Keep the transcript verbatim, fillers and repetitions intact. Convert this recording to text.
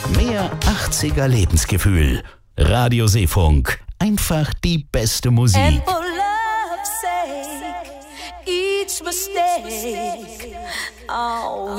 Mehr achtziger Lebensgefühl. Radio Seefunk. Einfach die beste Musik. And for love's sake, each mistake, oh,